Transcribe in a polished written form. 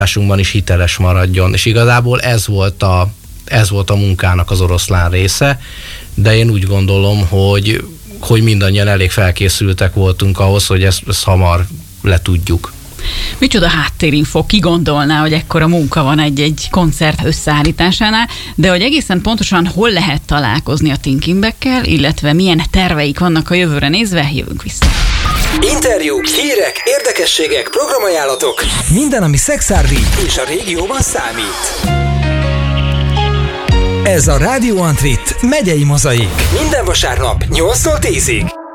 is hiteles maradjon. És igazából ez volt a munkának az oroszlán része, de én úgy gondolom, hogy mindannyian elég felkészültek voltunk ahhoz, hogy ezt hamar letudjuk. Micsoda háttérinfo, ki gondolná, hogy ekkora munka van egy koncert összeállításánál, de hogy egészen pontosan hol lehet találkozni a Thinking Backkel, illetve milyen terveik vannak a jövőre nézve, jövünk vissza. Interjúk, hírek, érdekességek, programajánlatok. Minden, ami Szekszárdi és a régióban számít. Ez a Rádió Antrit megyei mozaik. Minden vasárnap 8-tól 10-ig.